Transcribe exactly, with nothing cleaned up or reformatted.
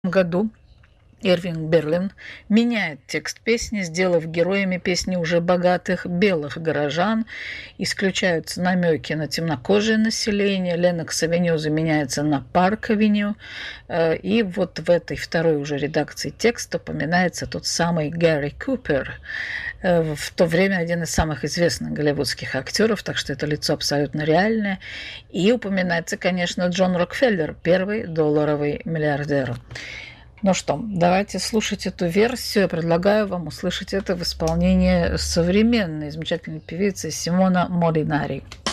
году Ирвинг Берлин меняет текст песни, сделав героями песни уже богатых белых горожан. Исключаются намеки на темнокожее население. Леннокс-авеню заменяется на Парк-авеню. И вот в этой второй уже редакции текста упоминается тот самый Гарри Купер, в то время один из самых известных голливудских актеров, так что это лицо абсолютно реальное. И упоминается, конечно, Джон Рокфеллер, первый долларовый миллиардер. Ну что, давайте слушать эту версию. Я предлагаю вам услышать это в исполнении современной замечательной певицы Симона Молинари.